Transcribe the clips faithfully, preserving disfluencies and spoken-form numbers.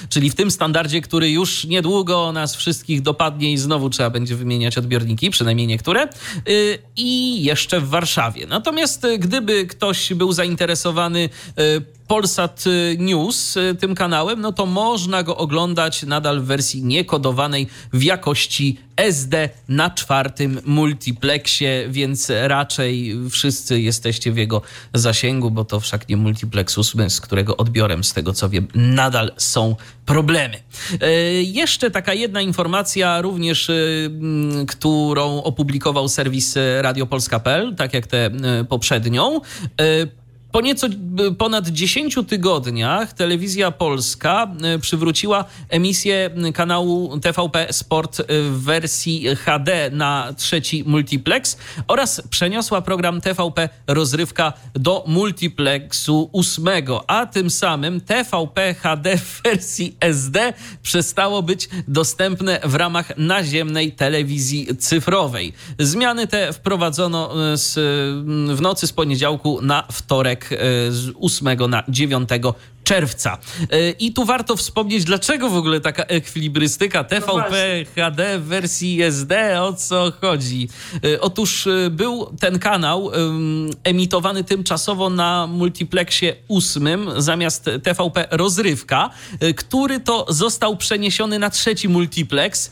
czyli w tym standardzie, który już niedługo nas wszystkich dopadnie i znowu trzeba będzie wymieniać odbiorniki, przynajmniej niektóre, i jeszcze w Warszawie. Natomiast gdyby ktoś był zainteresowany Polsat News tym kanałem, no to można go oglądać nadal w wersji niekodowanej w jakości S D na czwartym multiplexie, więc raczej wszyscy jesteście w jego zasięgu, bo to wszak nie multiplex ósmy, z którego odbiorem, z tego co wiem, nadal są problemy. E, jeszcze taka jedna informacja, również e, którą opublikował serwis radiopolska kropka p l, tak jak tę e, poprzednią. E, Po nieco ponad dziesięciu tygodniach Telewizja Polska przywróciła emisję kanału T V P Sport w wersji H D na trzeci multiplex oraz przeniosła program T V P Rozrywka do multiplexu ósmego, a tym samym T V P H D w wersji S D przestało być dostępne w ramach naziemnej telewizji cyfrowej. Zmiany te wprowadzono z, w nocy z poniedziałku na wtorek z ósmego na dziewiątego czerwca. I tu warto wspomnieć, dlaczego w ogóle taka ekwilibrystyka T V P H D w wersji S D, o co chodzi? Otóż był ten kanał emitowany tymczasowo na multiplexie ósmym zamiast T V P Rozrywka, który to został przeniesiony na trzeci multiplex,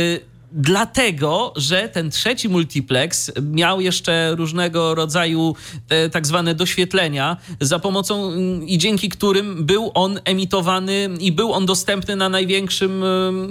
dlatego, że ten trzeci multiplex miał jeszcze różnego rodzaju e, tak zwane doświetlenia, za pomocą i dzięki którym był on emitowany i był on dostępny na największym e,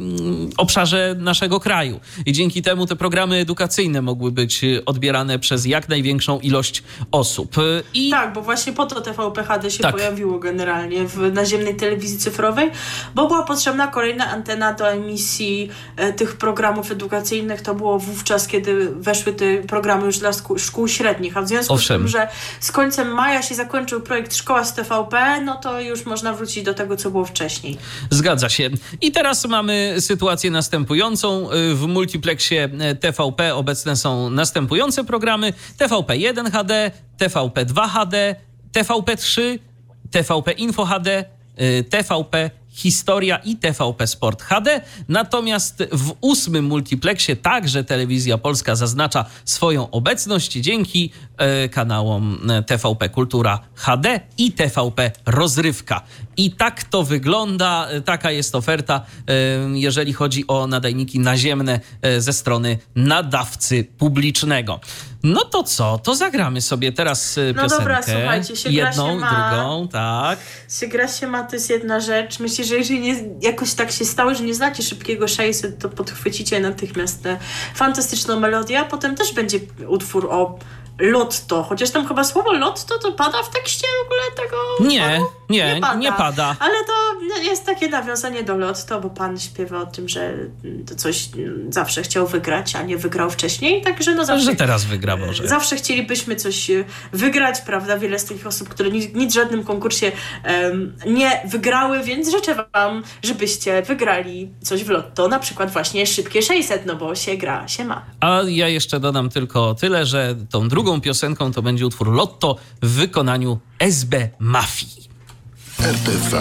obszarze naszego kraju. I dzięki temu te programy edukacyjne mogły być odbierane przez jak największą ilość osób. I... Tak, bo właśnie po to T V P H D się tak. pojawiło generalnie w naziemnej telewizji cyfrowej, bo była potrzebna kolejna antena do emisji e, tych programów edukacyjnych. To było wówczas, kiedy weszły te programy już dla szkół, szkół średnich, a w związku Owszem. z tym, że z końcem maja się zakończył projekt Szkoła z T V P, no to już można wrócić do tego, co było wcześniej. Zgadza się. I teraz mamy sytuację następującą. W multiplexie T V P obecne są następujące programy: T V P jeden H D, T V P dwa H D, T V P trzy, T V P Info H D, T V P Historia i T V P Sport H D. Natomiast w ósmym multiplexie także Telewizja Polska zaznacza swoją obecność dzięki e, kanałom T V P Kultura H D i T V P Rozrywka. I tak to wygląda, taka jest oferta, e, jeżeli chodzi o nadajniki naziemne e, ze strony nadawcy publicznego. No to co? To zagramy sobie teraz piosenkę. No dobra, słuchajcie, się jedną, gra się ma. drugą, tak. Się gra się ma, to jest jedna rzecz. Myślę, że jeżeli nie, jakoś tak się stało, że nie znacie Szybkiego sześćset, to podchwycicie natychmiast tę fantastyczną melodię, a potem też będzie utwór o lotto, chociaż tam chyba słowo lotto to pada w tekście w ogóle tego... Nie, nie, nie pada. nie pada. Ale to jest takie nawiązanie do lotto, bo pan śpiewa o tym, że to coś zawsze chciał wygrać, a nie wygrał wcześniej, także no zawsze... Że teraz wygra może. Zawsze chcielibyśmy coś wygrać, prawda? Wiele z tych osób, które nic, nic w żadnym konkursie um, nie wygrały, więc życzę wam, żebyście wygrali coś w lotto, na przykład właśnie Szybkie sześćset, no bo się gra, się ma. A ja jeszcze dodam tylko tyle, że tą drugą Drugą piosenką to będzie utwór Lotto w wykonaniu S B Mafii. R T V.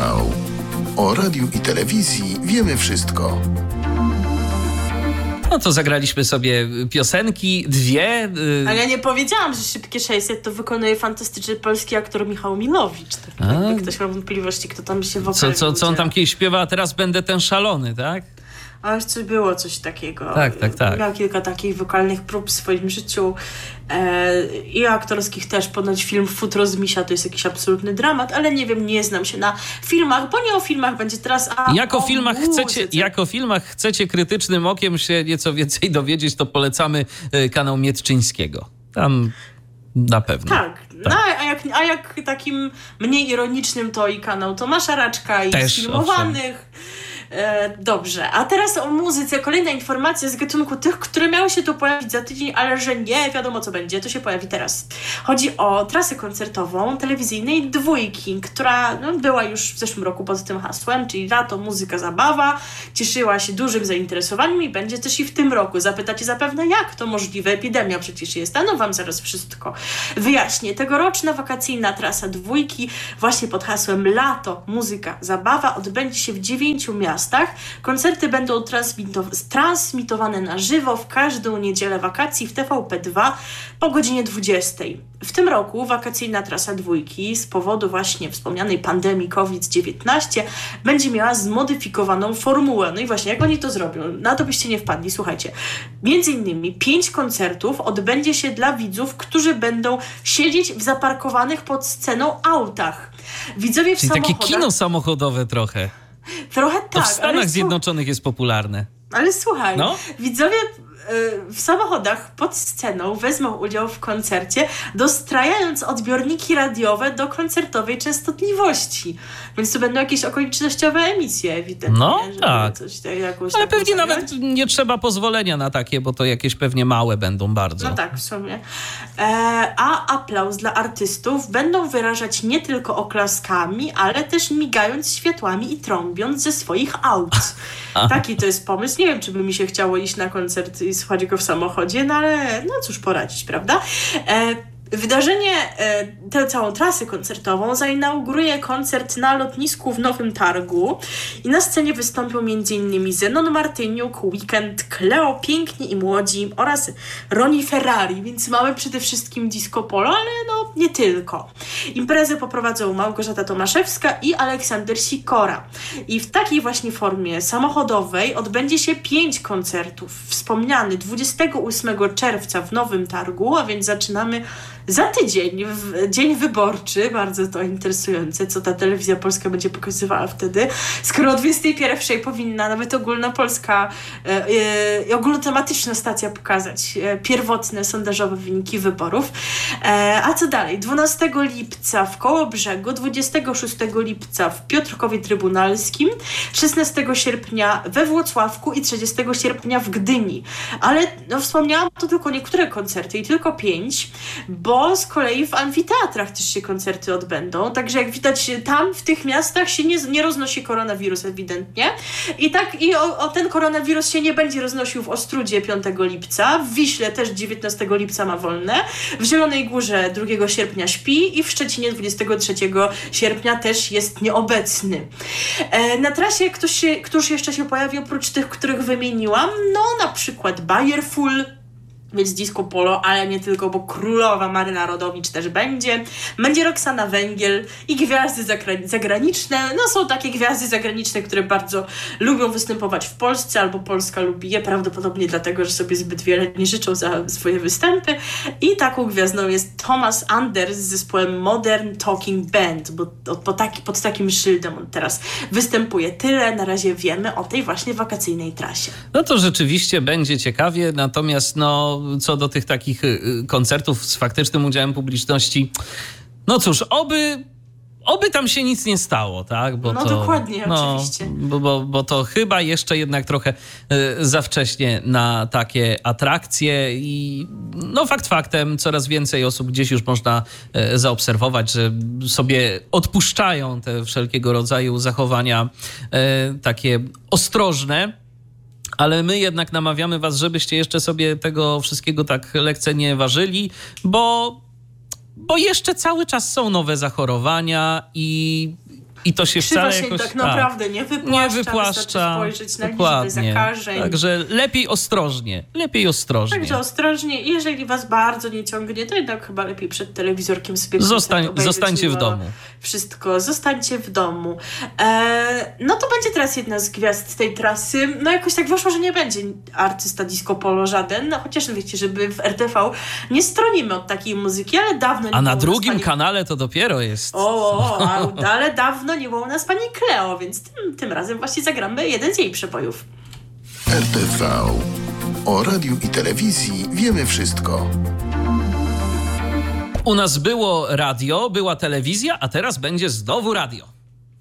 O radiu i telewizji wiemy wszystko. No to zagraliśmy sobie piosenki, dwie. Ale ja nie powiedziałam, że Szybkie sześćset to wykonuje fantastyczny polski aktor Michał Milowicz. Tak, jakby ktoś ma wątpliwości, kto tam się wokal... Co, co, co on tam kiedyś śpiewa, a teraz będę ten szalony, tak? A coś było coś takiego. Tak, tak, tak. Miał kilka takich wokalnych prób w swoim życiu e, i aktorskich też. Ponoć film Futro z misia to jest jakiś absolutny dramat, ale nie wiem, nie znam się na filmach, bo nie o filmach będzie teraz, a jako o filmach chcecie, muzyce. Jako filmach chcecie krytycznym okiem się nieco więcej dowiedzieć, to polecamy kanał Mietczyńskiego. Tam na pewno. Tak, tak. No, a, jak, a jak takim mniej ironicznym to i kanał Tomasza Raczka i też, filmowanych. E, dobrze, a teraz o muzyce. Kolejna informacja z gatunku tych, które miały się tu pojawić za tydzień, ale że nie wiadomo co będzie, to się pojawi teraz. Chodzi o trasę koncertową telewizyjnej Dwójki, która no, była już w zeszłym roku pod tym hasłem, czyli lato, muzyka, zabawa. Cieszyła się dużym zainteresowaniem i będzie też i w tym roku. Zapytacie zapewne, jak to możliwe? Epidemia przecież jest, a no wam zaraz wszystko wyjaśnię. Tegoroczna wakacyjna trasa Dwójki właśnie pod hasłem lato, muzyka, zabawa odbędzie się w dziewięciu miastach. Koncerty będą transmitow- transmitowane na żywo w każdą niedzielę wakacji w T V P dwa po godzinie dwudziestej. W tym roku wakacyjna trasa Dwójki z powodu właśnie wspomnianej pandemii COVID dziewiętnaście będzie miała zmodyfikowaną formułę. No i właśnie, jak oni to zrobią? Na to byście nie wpadli. Słuchajcie, między innymi pięć koncertów odbędzie się dla widzów, którzy będą siedzieć w zaparkowanych pod sceną autach. Widzowie w Czyli samochodach... takie kino samochodowe trochę. Trochę tak. To w Stanach ale Zjednoczonych jest popularne. Ale słuchaj, no? widzowie w samochodach pod sceną wezmą udział w koncercie, dostrajając odbiorniki radiowe do koncertowej częstotliwości. Więc to będą jakieś okolicznościowe emisje, ewidentnie. No tak. Coś, jakąś Ale pewnie zająć. nawet nie trzeba pozwolenia na takie, bo to jakieś pewnie małe będą bardzo. No tak, w sumie. E, a aplauz dla artystów będą wyrażać nie tylko oklaskami, ale też migając światłami i trąbiąc ze swoich aut. Taki to jest pomysł. Nie wiem, czy by mi się chciało iść na koncert i słuchać go w samochodzie, no ale no cóż poradzić, prawda? E, Wydarzenie, tę całą trasę koncertową zainauguruje koncert na lotnisku w Nowym Targu i na scenie wystąpią m.in. Zenon Martyniuk, Weekend, Cleo, Piękni i Młodzi oraz Ronnie Ferrari, więc mamy przede wszystkim disco polo, ale no nie tylko. Imprezę poprowadzą Małgorzata Tomaszewska i Aleksander Sikora. I w takiej właśnie formie samochodowej odbędzie się pięć koncertów. Wspomniany dwudziestego ósmego czerwca w Nowym Targu, a więc zaczynamy za tydzień, w dzień wyborczy, bardzo to interesujące, co ta telewizja polska będzie pokazywała wtedy, skoro o dwudziestej pierwszej powinna nawet ogólnopolska e, e, ogólnotematyczna stacja pokazać e, pierwotne sondażowe wyniki wyborów. E, a co dalej? dwunastego lipca w Kołobrzegu, dwudziestego szóstego lipca w Piotrkowie Trybunalskim, szesnastego sierpnia we Włocławku i trzydziestego sierpnia w Gdyni. Ale no, wspomniałam to tylko niektóre koncerty i tylko pięć, bo z kolei w amfiteatrach też się koncerty odbędą, także jak widać tam w tych miastach się nie, nie roznosi koronawirus ewidentnie i tak i o, o ten koronawirus się nie będzie roznosił w Ostródzie piątego lipca, w Wiśle też dziewiętnastego lipca ma wolne, w Zielonej Górze drugiego sierpnia śpi i w Szczecinie dwudziestego trzeciego sierpnia też jest nieobecny. E, na trasie ktoś się, któż jeszcze się pojawi oprócz tych, których wymieniłam? No na przykład Bayerful, więc disco polo, ale nie tylko, bo królowa Maryna Rodowicz też będzie. Będzie Roxana Węgiel i gwiazdy zagra- zagraniczne. No są takie gwiazdy zagraniczne, które bardzo lubią występować w Polsce, albo Polska lubi je, prawdopodobnie dlatego, że sobie zbyt wiele nie życzą za swoje występy. I taką gwiazdą jest Thomas Anders z zespołem Modern Talking Band, bo pod, taki, pod takim szyldem on teraz występuje. Tyle na razie wiemy o tej właśnie wakacyjnej trasie. No to rzeczywiście będzie ciekawie, natomiast no co do tych takich koncertów z faktycznym udziałem publiczności, no cóż, oby, oby tam się nic nie stało, tak? Bo no to, dokładnie, no, oczywiście. Bo, bo, bo to chyba jeszcze jednak trochę za wcześnie na takie atrakcje i no fakt faktem, coraz więcej osób gdzieś już można zaobserwować, że sobie odpuszczają te wszelkiego rodzaju zachowania takie ostrożne. Ale my jednak namawiamy was, żebyście jeszcze sobie tego wszystkiego tak lekceważyli, bo, bo jeszcze cały czas są nowe zachorowania i, i to się Krzywa wcale się jakoś... tak naprawdę nie wypłaszcza, nie wypłaszcza, spojrzeć na dokładnie. liczbę zakażeń. Także lepiej ostrożnie, lepiej ostrożnie. Także ostrożnie. Jeżeli was bardzo nie ciągnie, to jednak chyba lepiej przed telewizorkiem sobie Zostań, Zostańcie w domu. Wszystko. Zostańcie w domu. Eee, no to będzie teraz jedna z gwiazd tej trasy. No jakoś tak wyszło, że nie będzie artysta disco polo żaden, no chociaż wiecie, żeby w R T V nie stronimy od takiej muzyki, ale dawno nie A było na drugim pani... kanale to dopiero jest. O, o, a, ale dawno nie było u nas pani Cleo, więc tym, tym razem właśnie zagramy jeden z jej przebojów. R T V. O radiu i telewizji wiemy wszystko. U nas było radio, była telewizja, a teraz będzie znowu radio.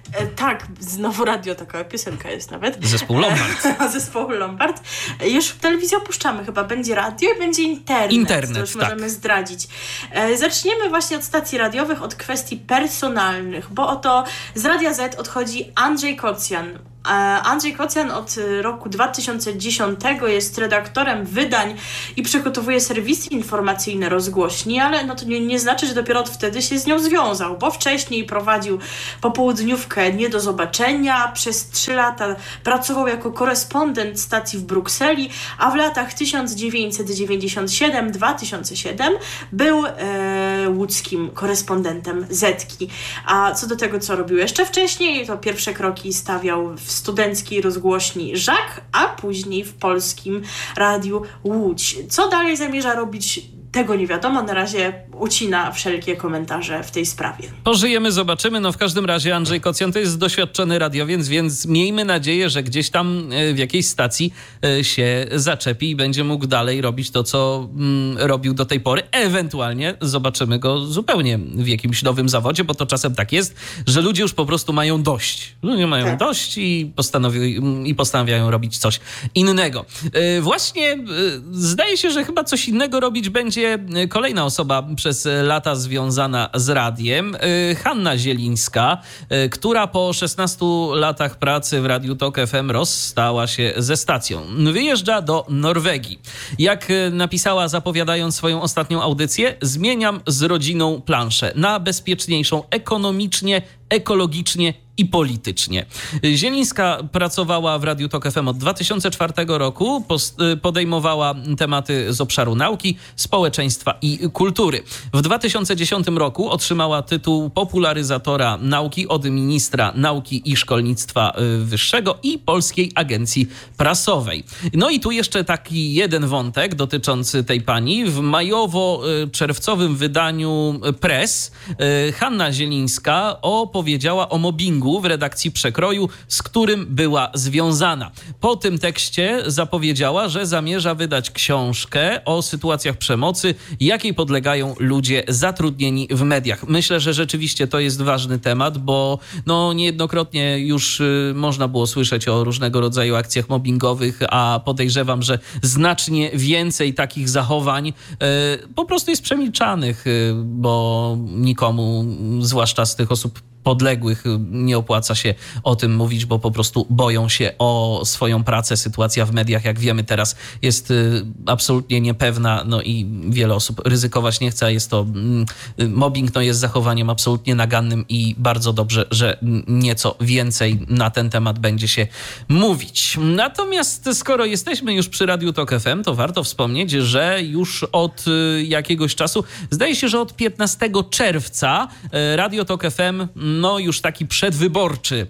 E, tak, znowu radio, taka piosenka jest nawet. Zespół Lombard. E, zespół Lombard. Już telewizję opuszczamy chyba. Będzie radio i będzie internet. Internet, to już tak. możemy zdradzić. E, zaczniemy właśnie od stacji radiowych, od kwestii personalnych, bo oto z Radia Z odchodzi Andrzej Kocjan. Andrzej Kocjan od roku dwa tysiące dziesiątego jest redaktorem wydań i przygotowuje serwisy informacyjne rozgłośni, ale no to nie, nie znaczy, że dopiero od wtedy się z nią związał, bo wcześniej prowadził popołudniówkę Nie do zobaczenia, przez trzy lata pracował jako korespondent stacji w Brukseli, a w latach tysiąc dziewięćset dziewięćdziesiąt siedem do dwa tysiące siódmego był e, łódzkim korespondentem Zetki. A co do tego, co robił jeszcze wcześniej, to pierwsze kroki stawiał w studenckiej rozgłośni Żak, a później w polskim radiu Łódź. Co dalej zamierza robić, tego nie wiadomo. Na razie ucina wszelkie komentarze w tej sprawie. Pożyjemy, zobaczymy. No w każdym razie Andrzej Kocjan to jest doświadczony radiowiec, więc miejmy nadzieję, że gdzieś tam w jakiejś stacji się zaczepi i będzie mógł dalej robić to, co mm, robił do tej pory. Ewentualnie zobaczymy go zupełnie w jakimś nowym zawodzie, bo to czasem tak jest, że ludzie już po prostu mają dość. Ludzie mają tak. dość i, postanowi- i postanawiają robić coś innego. Właśnie zdaje się, że chyba coś innego robić będzie kolejna osoba przez lata związana z radiem, Hanna Zielińska, która po szesnastu latach pracy w Radiu Tok F M rozstała się ze stacją. Wyjeżdża do Norwegii. Jak napisała, zapowiadając swoją ostatnią audycję, zmieniam z rodziną planszę na bezpieczniejszą ekonomicznie, ekologicznie i politycznie. Zielińska pracowała w Radiu Tok F M od dwa tysiące czwartego roku, podejmowała tematy z obszaru nauki, społeczeństwa i kultury. W dwa tysiące dziesiątym roku otrzymała tytuł popularyzatora nauki od ministra nauki i szkolnictwa wyższego i Polskiej Agencji Prasowej. No i tu jeszcze taki jeden wątek dotyczący tej pani. W majowo-czerwcowym wydaniu Press Hanna Zielińska opowiedziała o mobbingu w redakcji Przekroju, z którym była związana. Po tym tekście zapowiedziała, że zamierza wydać książkę o sytuacjach przemocy, jakiej podlegają ludzie zatrudnieni w mediach. Myślę, że rzeczywiście to jest ważny temat, bo no niejednokrotnie już y, można było słyszeć o różnego rodzaju akcjach mobbingowych, a podejrzewam, że znacznie więcej takich zachowań y, po prostu jest przemilczanych, y, bo nikomu, zwłaszcza z tych osób podległych, nie opłaca się o tym mówić, bo po prostu boją się o swoją pracę. Sytuacja w mediach, jak wiemy teraz, jest absolutnie niepewna, no i wiele osób ryzykować nie chce. Jest to mobbing, no jest zachowaniem absolutnie nagannym i bardzo dobrze, że nieco więcej na ten temat będzie się mówić. Natomiast skoro jesteśmy już przy Radiu Tok F M, to warto wspomnieć, że już od jakiegoś czasu, zdaje się, że od piętnastego czerwca Radio Tok F M no już taki przedwyborczy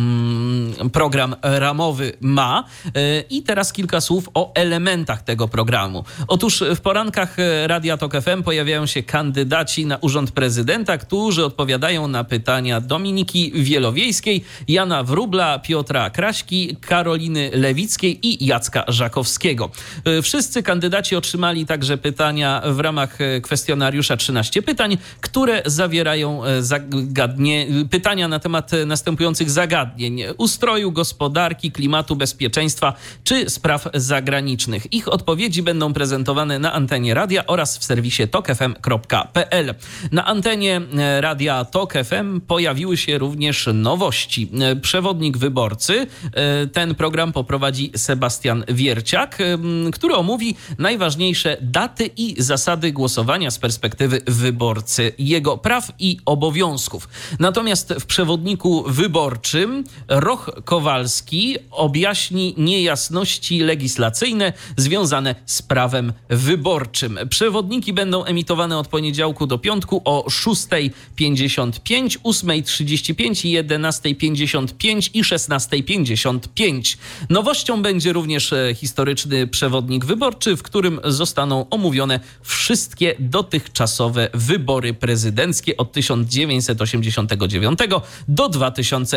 program ramowy ma. I teraz kilka słów o elementach tego programu. Otóż w porankach Radia Tok F M pojawiają się kandydaci na urząd prezydenta, którzy odpowiadają na pytania Dominiki Wielowiejskiej, Jana Wróbla, Piotra Kraśki, Karoliny Lewickiej i Jacka Żakowskiego. Wszyscy kandydaci otrzymali także pytania w ramach kwestionariusza trzynaście pytań, które zawierają zagadnie, pytania na temat następujących zagadnień: ustroju, gospodarki, klimatu, bezpieczeństwa czy spraw zagranicznych. Ich odpowiedzi będą prezentowane na antenie radia oraz w serwisie tok f m kropka p l. Na antenie Radia Tok F M pojawiły się również nowości. Przewodnik wyborcy. Ten program poprowadzi Sebastian Wierciak, który omówi najważniejsze daty i zasady głosowania z perspektywy wyborcy, jego praw i obowiązków. Natomiast w przewodniku wyborczym Roch Kowalski objaśni niejasności legislacyjne związane z prawem wyborczym. Przewodniki będą emitowane od poniedziałku do piątku o szósta pięćdziesiąt pięć, ósma trzydzieści pięć, jedenasta pięćdziesiąt pięć i szesnasta pięćdziesiąt pięć. Nowością będzie również historyczny przewodnik wyborczy, w którym zostaną omówione wszystkie dotychczasowe wybory prezydenckie od tysiąc dziewięćset osiemdziesiątego dziewiątego do dwa tysiące piętnastego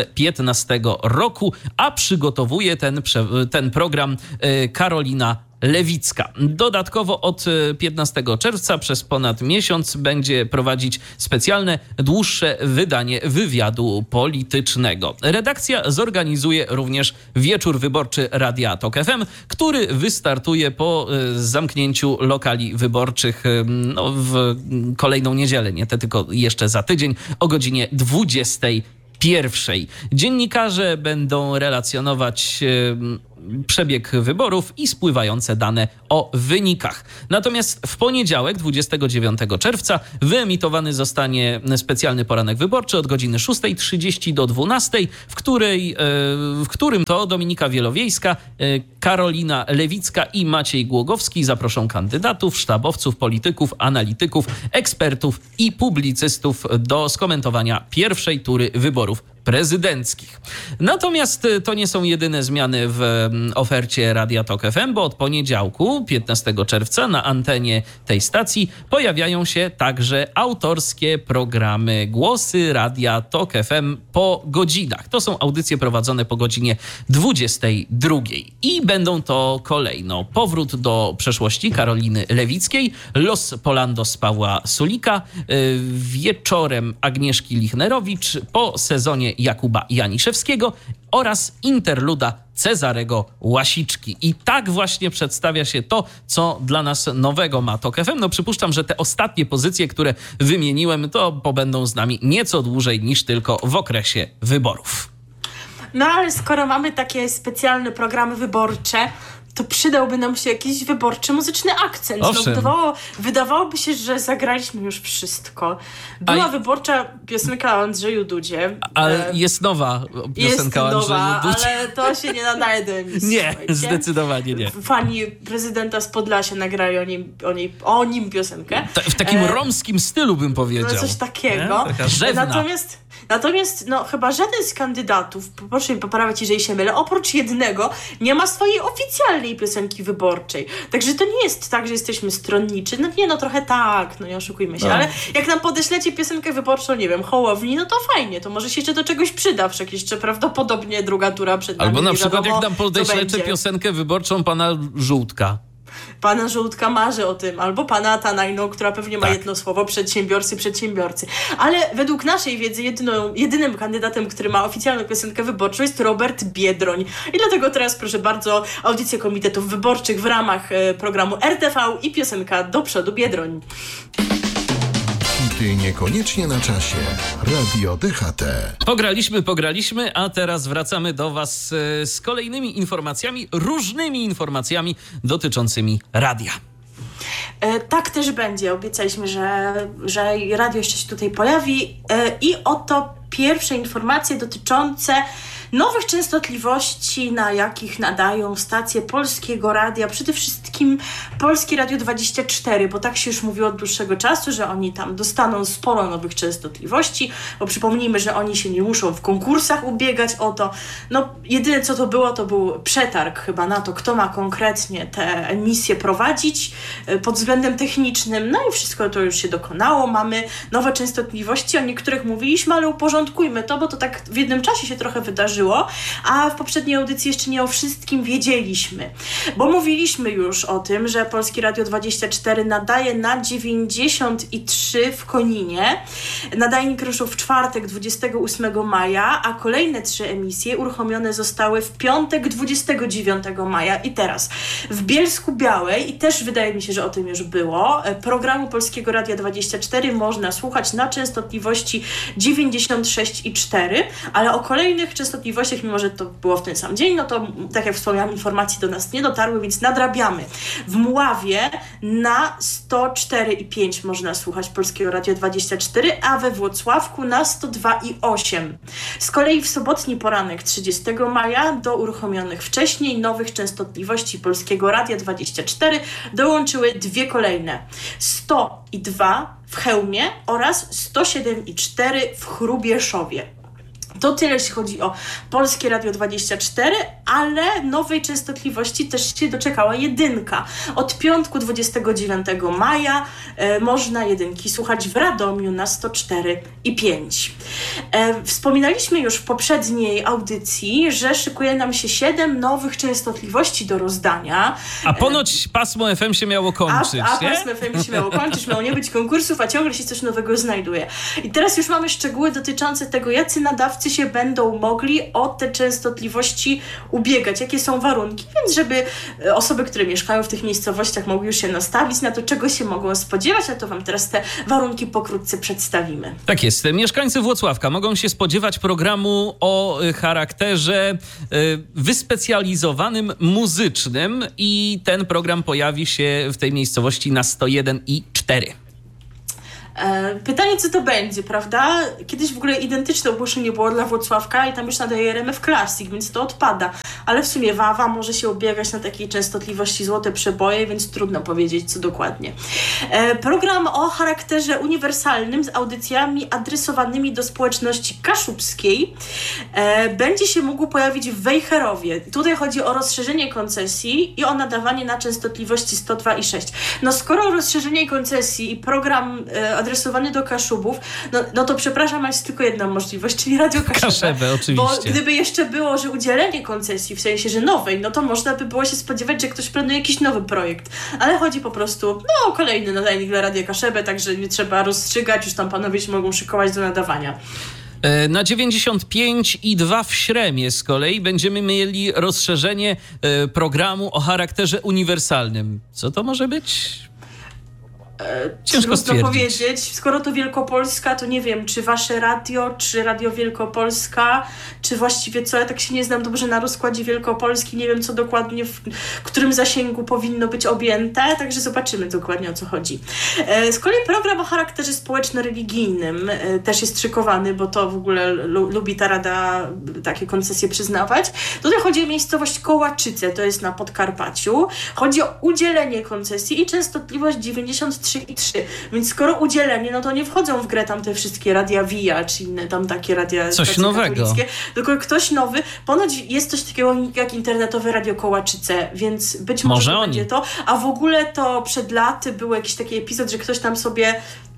siedemnastego roku, a przygotowuje ten, ten program Karolina Lewicka. Dodatkowo od piętnastego czerwca przez ponad miesiąc będzie prowadzić specjalne, dłuższe wydanie wywiadu politycznego. Redakcja zorganizuje również wieczór wyborczy Radia Tok F M, który wystartuje po zamknięciu lokali wyborczych no, w kolejną niedzielę, nie te tylko jeszcze za tydzień o godzinie dwudziestej pierwszej. Dziennikarze będą relacjonować przebieg wyborów i spływające dane o wynikach. Natomiast w poniedziałek, dwudziestego dziewiątego czerwca, wyemitowany zostanie specjalny poranek wyborczy od godziny szóstej trzydzieści do dwunastej, w, której, w którym to Dominika Wielowiejska, Karolina Lewicka i Maciej Głogowski zaproszą kandydatów, sztabowców, polityków, analityków, ekspertów i publicystów do skomentowania pierwszej tury wyborów prezydenckich. Natomiast to nie są jedyne zmiany w ofercie Radia Tok F M, bo od poniedziałku, piętnastego czerwca, na antenie tej stacji pojawiają się także autorskie programy Głosy Radia Tok F M po godzinach. To są audycje prowadzone po godzinie dwudziestej drugiej. I będą to kolejno Powrót do przeszłości Karoliny Lewickiej, Los Polandos Pawła Sulika, Wieczorem Agnieszki Lichnerowicz, po sezonie Jakuba Janiszewskiego oraz Interluda Cezarego Łasiczki. I tak właśnie przedstawia się to, co dla nas nowego ma Tok F M. No przypuszczam, że te ostatnie pozycje, które wymieniłem, to pobędą z nami nieco dłużej niż tylko w okresie wyborów. No ale skoro mamy takie specjalne programy wyborcze, to przydałby nam się jakiś wyborczy muzyczny akcent. No, wydawało, wydawałoby się, że zagraliśmy już wszystko. Była A... wyborcza piosenka o Andrzeju Dudzie. Ale jest nowa piosenka jest o Andrzeju nowa, Dudzie. ale to się nie nadaje do emisji. Nie, słuchajcie. Zdecydowanie nie. Fani prezydenta z Podlasia nagrali o nim, o niej, o nim piosenkę. Ta, w takim e... romskim stylu bym powiedział. No coś takiego. Nie? Taka rzewna. Natomiast... Natomiast, no, chyba żaden z kandydatów, proszę mi poprawiać, jeżeli się mylę, oprócz jednego, nie ma swojej oficjalnej piosenki wyborczej. Także to nie jest tak, że jesteśmy stronniczy. No nie, no trochę tak, no nie oszukujmy się. No. Ale jak nam podeślecie piosenkę wyborczą, nie wiem, Hołowni, no to fajnie, to może się jeszcze do czegoś przyda, wszak jeszcze prawdopodobnie druga tura przed nami. Albo na przykład wiadomo, jak nam podeślecie piosenkę wyborczą pana Żółtka. Pana Żółtka marzy o tym, albo pana Tanajną, która pewnie ma tak. jedno słowo, przedsiębiorcy, przedsiębiorcy. Ale według naszej wiedzy jedyną, jedynym kandydatem, który ma oficjalną piosenkę wyborczą, jest Robert Biedroń. I dlatego teraz, proszę bardzo, audycje komitetów wyborczych w ramach e, programu R T V i piosenka Do przodu Biedroń. Hity niekoniecznie na czasie. Radio D H T. Pograliśmy, pograliśmy, a teraz wracamy do was z kolejnymi informacjami, różnymi informacjami dotyczącymi radia. E, tak też będzie. Obiecaliśmy, że, że radio jeszcze się tutaj pojawi. E, I oto pierwsze informacje dotyczące nowych częstotliwości, na jakich nadają stacje Polskiego Radia, przede wszystkim Polskie Radio dwadzieścia cztery, bo tak się już mówiło od dłuższego czasu, że oni tam dostaną sporo nowych częstotliwości, bo przypomnijmy, że oni się nie muszą w konkursach ubiegać o to. No, jedyne co to było, to był przetarg chyba na to, kto ma konkretnie te emisje prowadzić pod względem technicznym, no i wszystko to już się dokonało. Mamy nowe częstotliwości, o niektórych mówiliśmy, ale uporządkujmy to, bo to tak w jednym czasie się trochę wydarzyło, a w poprzedniej audycji jeszcze nie o wszystkim wiedzieliśmy, bo mówiliśmy już o tym, że Polskie Radio dwadzieścia cztery nadaje na dziewięćdziesiąt trzy w Koninie. Nadajnik ruszył w czwartek dwudziestego ósmego maja, a kolejne trzy emisje uruchomione zostały w piątek dwudziestego dziewiątego maja i teraz w Bielsku Białej, i też wydaje mi się, że o tym już było, programu Polskiego Radia dwadzieścia cztery można słuchać na częstotliwości dziewięćdziesiąt sześć i cztery, ale o kolejnych częstotliwościach, mimo że to było w ten sam dzień, no to tak jak wspomniałam, informacje do nas nie dotarły, więc nadrabiamy. W Mławie na sto cztery i pięć można słuchać Polskiego Radia dwadzieścia cztery, a we Włocławku na sto dwa i osiem. Z kolei w sobotni poranek trzydziestego maja do uruchomionych wcześniej nowych częstotliwości Polskiego Radia dwadzieścia cztery dołączyły dwie kolejne. sto dwa w Chełmie oraz sto siedem i cztery w Hrubieszowie. To tyle, jeśli chodzi o Polskie Radio dwadzieścia cztery, ale nowej częstotliwości też się doczekała jedynka. Od piątku dwudziestego dziewiątego maja e, można jedynki słuchać w Radomiu na sto cztery i pięć. E, wspominaliśmy już w poprzedniej audycji, że szykuje nam się siedem nowych częstotliwości do rozdania. A ponoć pasmo F M się miało kończyć, a, a nie? pasmo F M się miało kończyć, miało nie być konkursów, a ciągle się coś nowego znajduje. I teraz już mamy szczegóły dotyczące tego, jacy nadawcy się będą mogli o te częstotliwości ubiegać, jakie są warunki, więc żeby osoby, które mieszkają w tych miejscowościach mogły już się nastawić na to, czego się mogą spodziewać, a to wam teraz te warunki pokrótce przedstawimy. Tak jest. Mieszkańcy Włocławka mogą się spodziewać programu o charakterze wyspecjalizowanym muzycznym i ten program pojawi się w tej miejscowości na sto jeden i cztery. Pytanie, co to będzie, prawda? Kiedyś w ogóle identyczne ogłoszenie było dla Włocławka i tam już nadaje R M F Classic, więc to odpada. Ale w sumie Wawa może się ubiegać na takiej częstotliwości Złote Przeboje, więc trudno powiedzieć, co dokładnie. Program o charakterze uniwersalnym z audycjami adresowanymi do społeczności kaszubskiej będzie się mógł pojawić w Wejherowie. Tutaj chodzi o rozszerzenie koncesji i o nadawanie na częstotliwości sto dwa i sześć. No skoro rozszerzenie koncesji i program adresowany do Kaszubów, no, no to przepraszam, ale jest tylko jedna możliwość, czyli Radio Kaszebę. Kaszebę, oczywiście. Bo gdyby jeszcze było, że udzielenie koncesji, w sensie, że nowej, no to można by było się spodziewać, że ktoś planuje jakiś nowy projekt. Ale chodzi po prostu, no kolejny nadajnik dla Radia Kaszebę, także nie trzeba rozstrzygać, już tam panowie się mogą szykować do nadawania. Na dziewięćdziesiąt pięć i dwa w Śremie z kolei będziemy mieli rozszerzenie programu o charakterze uniwersalnym. Co to może być? Ciężko stwierdzić. Powiedzieć. Skoro to Wielkopolska, to nie wiem, czy wasze radio, czy Radio Wielkopolska, czy właściwie co, ja tak się nie znam dobrze na rozkładzie Wielkopolski, nie wiem co dokładnie, w którym zasięgu powinno być objęte, także zobaczymy dokładnie o co chodzi. Z kolei program o charakterze społeczno-religijnym też jest szykowany, bo to w ogóle lubi ta rada takie koncesje przyznawać. Tutaj chodzi o miejscowość Kołaczyce, to jest na Podkarpaciu. Chodzi o udzielenie koncesji i częstotliwość dziewięćdziesiąt trzy i trzy. Więc skoro udzielenie, no to nie wchodzą w grę tam te wszystkie radia V I A, czy inne tam takie radia coś nowego. Katolickie, tylko ktoś nowy. Ponoć jest coś takiego jak internetowe Radio Kołaczyce, więc być może, może to będzie to. A w ogóle to przed laty był jakiś taki epizod, że ktoś tam sobie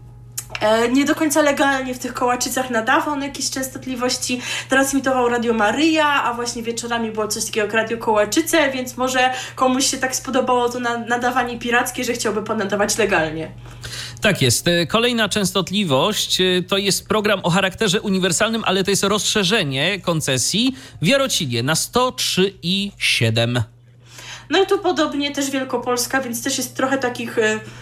nie do końca legalnie w tych Kołaczycach nadawał na jakieś częstotliwości. Teraz imitował Radio Maryja, a właśnie wieczorami było coś takiego jak Radio Kołaczyce, więc może komuś się tak spodobało to nadawanie pirackie, że chciałby ponadawać legalnie. Tak jest. Kolejna częstotliwość to jest program o charakterze uniwersalnym, ale to jest rozszerzenie koncesji w Jarocinie na sto trzy i siedem. No i tu podobnie też Wielkopolska, więc też jest trochę takich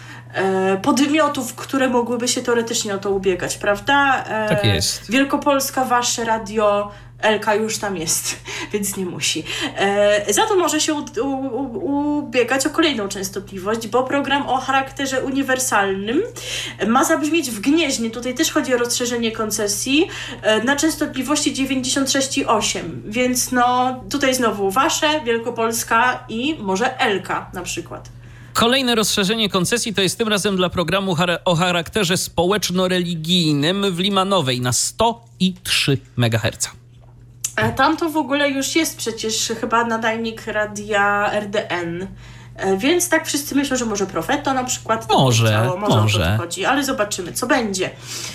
podmiotów, które mogłyby się teoretycznie o to ubiegać, prawda? Tak jest. Wielkopolska, wasze radio, Elka już tam jest, więc nie musi. E, za to może się u, u, ubiegać o kolejną częstotliwość, bo program o charakterze uniwersalnym ma zabrzmieć w Gnieźnie. Tutaj też chodzi o rozszerzenie koncesji e, na częstotliwości dziewięćdziesiąt sześć i osiem, więc no tutaj znowu wasze, Wielkopolska i może Elka na przykład. Kolejne rozszerzenie koncesji to jest tym razem dla programu o charakterze społeczno-religijnym w Limanowej na sto i trzy megaherca. Tam to w ogóle już jest przecież chyba nadajnik radia R D N, więc tak wszyscy myślą, że może Profeto na przykład. Może, może. Może może. o to chodzi, ale zobaczymy, co będzie.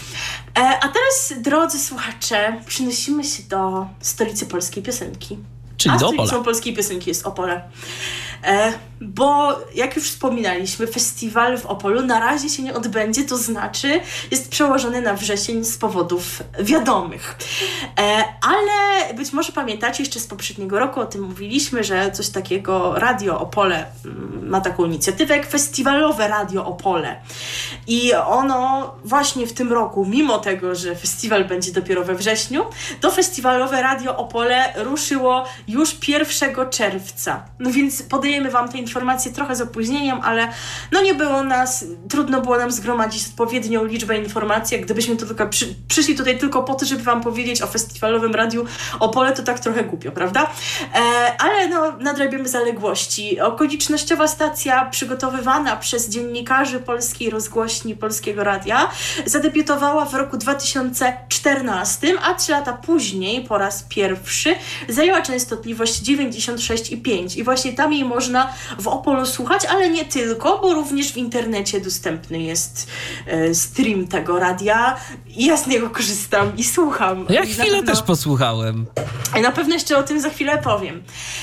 A teraz, drodzy słuchacze, przenosimy się do stolicy polskiej piosenki. Czyli A do Opola. stolicą polskiej piosenki jest Opole. E, bo jak już wspominaliśmy, festiwal w Opolu na razie się nie odbędzie, to znaczy jest przełożony na wrzesień z powodów wiadomych. E, ale być może pamiętacie jeszcze z poprzedniego roku, o tym mówiliśmy, że coś takiego Radio Opole m, ma taką inicjatywę jak Festiwalowe Radio Opole. I ono właśnie w tym roku, mimo tego, że festiwal będzie dopiero we wrześniu, to Festiwalowe Radio Opole ruszyło już pierwszego czerwca. No więc podejmujemy podajemy wam te informacje trochę z opóźnieniem, ale no nie było nas, trudno było nam zgromadzić odpowiednią liczbę informacji. Jak gdybyśmy to tylko przy, przyszli tutaj tylko po to, żeby wam powiedzieć o festiwalowym Radiu Opole, to tak trochę głupio, prawda? E, ale no nadrabiamy zaległości. Okolicznościowa stacja przygotowywana przez dziennikarzy Polskiej Rozgłośni Polskiego Radia zadebiutowała w roku dwa tysiące czternastym, a trzy lata później po raz pierwszy zajęła częstotliwość dziewięćdziesiąt sześć i pięć i właśnie tam jej można w Opolu słuchać, ale nie tylko, bo również w internecie dostępny jest e, stream tego radia i ja z niego korzystam i słucham. Ja I chwilę pewno, też posłuchałem. I na pewno jeszcze o tym za chwilę powiem.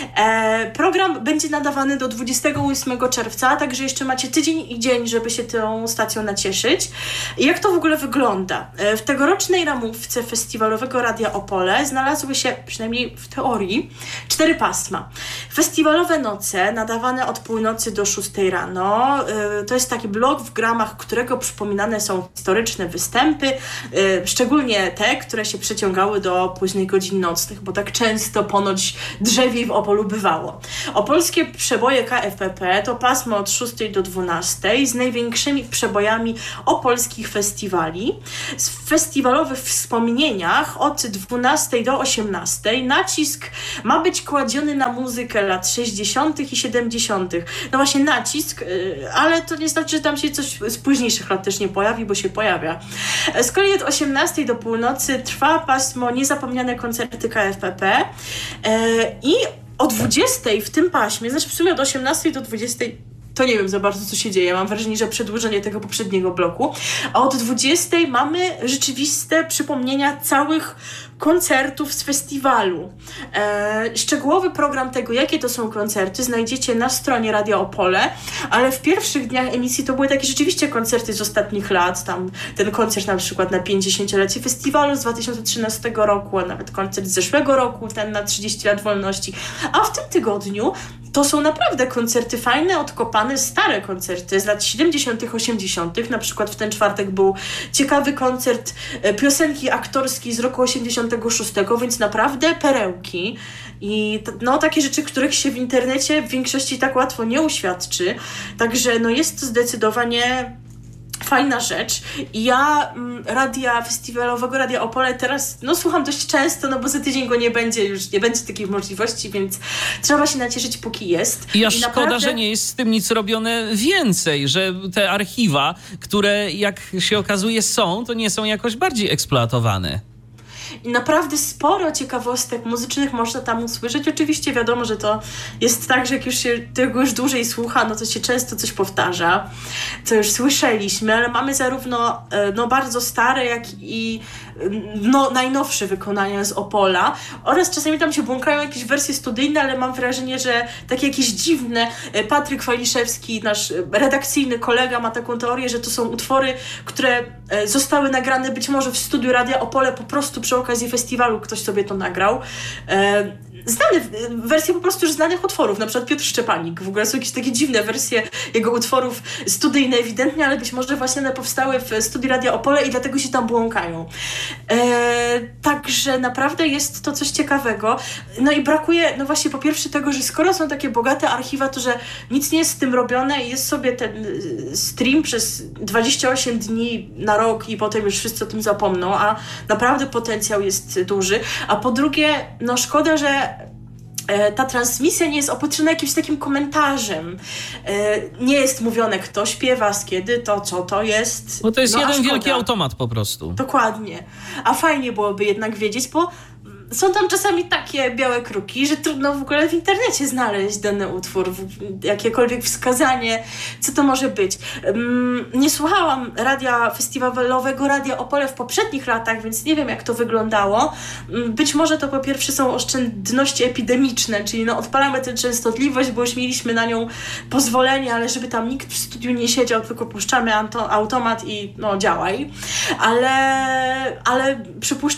E, program będzie nadawany do dwudziestego ósmego czerwca, także jeszcze macie tydzień i dzień, żeby się tą stacją nacieszyć. I jak to w ogóle wygląda? E, w tegorocznej ramówce festiwalowego Radia Opole znalazły się, przynajmniej w teorii, cztery pasma. Festiwalowe noce, nadawane od północy do szóstej rano. E, to jest taki blok, w ramach którego przypominane są historyczne występy, e, szczególnie te, które się przeciągały do późnych godzin nocnych, bo tak często ponoć drzewiej w Opolu bywało. Opolskie przeboje K F P P to pasmo od szóstej do dwunastej z największymi przebojami opolskich festiwali. W festiwalowych wspomnieniach od dwunastej do osiemnastej nacisk ma być kładziony na muzykę lat sześćdziesiątych i siedemdziesiątych. No właśnie nacisk, ale to nie znaczy, że tam się coś z późniejszych lat też nie pojawi, bo się pojawia. Z kolei od osiemnastej do północy trwa pasmo Niezapomniane koncerty K F P P i o dwudziestej w tym paśmie, znaczy w sumie od osiemnastej do dwudziestej to nie wiem za bardzo, co się dzieje. Mam wrażenie, że przedłużenie tego poprzedniego bloku. A od dwudziestej mamy rzeczywiste przypomnienia całych koncertów z festiwalu. E, szczegółowy program tego, jakie to są koncerty, znajdziecie na stronie Radia Opole, ale w pierwszych dniach emisji to były takie rzeczywiście koncerty z ostatnich lat. Tam ten koncert na przykład na pięćdziesięciolecie festiwalu z dwa tysiące trzynastego roku, a nawet koncert z zeszłego roku, ten na trzydzieści lat wolności. A w tym tygodniu to są naprawdę koncerty fajne, odkopane, stare koncerty z lat siedemdziesiątych, osiemdziesiątych. Na przykład w ten czwartek był ciekawy koncert piosenki aktorskiej z roku osiemdziesiątego szóstego, więc naprawdę perełki. I t- no takie rzeczy, których się w internecie w większości tak łatwo nie uświadczy. Także no jest to zdecydowanie fajna rzecz. I ja m, radia festiwalowego Radia Opole teraz no słucham dość często, no bo za tydzień go nie będzie, już nie będzie takiej możliwości, więc trzeba się nacieszyć, póki jest. I aż I szkoda, naprawdę... że nie jest z tym nic robione więcej, że te archiwa, które jak się okazuje są, to nie są jakoś bardziej eksploatowane. I naprawdę sporo ciekawostek muzycznych można tam usłyszeć. Oczywiście wiadomo, że to jest tak, że jak już się tego już dłużej słucha, no to się często coś powtarza, co już słyszeliśmy, ale mamy zarówno no, bardzo stare, jak i no, najnowsze wykonania z Opola oraz czasami tam się błąkają jakieś wersje studyjne, ale mam wrażenie, że takie jakieś dziwne. Patryk Waliszewski, nasz redakcyjny kolega, ma taką teorię, że to są utwory, które zostały nagrane być może w studiu Radia Opole po prostu przy okazji festiwalu, ktoś sobie to nagrał. Znane wersje po prostu już znanych utworów, na przykład Piotr Szczepanik. W ogóle są jakieś takie dziwne wersje jego utworów studyjne ewidentnie, ale być może właśnie one powstały w studiu Radia Opole i dlatego się tam błąkają. E, także naprawdę jest to coś ciekawego. No i brakuje, no właśnie po pierwsze tego, że skoro są takie bogate archiwa, to że nic nie jest z tym robione i jest sobie ten stream przez dwadzieścia osiem dni na rok i potem już wszyscy o tym zapomną, a naprawdę potencjał jest duży. A po drugie, no szkoda, że ta transmisja nie jest opatrzona jakimś takim komentarzem. Nie jest mówione, kto śpiewa, z kiedy, to co to jest. Bo to jest no, jeden wielki automat po prostu. Dokładnie. A fajnie byłoby jednak wiedzieć, bo są tam czasami takie białe kruki, że trudno w ogóle w internecie znaleźć dany utwór, jakiekolwiek wskazanie, co to może być. Nie słuchałam radia festiwalowego Radia Opole w poprzednich latach, więc nie wiem, jak to wyglądało. Być może to po pierwsze są oszczędności epidemiczne, czyli no odpalamy tę częstotliwość, bo już mieliśmy na nią pozwolenie, ale żeby tam nikt w studiu nie siedział, tylko puszczamy automat i no działaj. Ale, ale przypuszczam,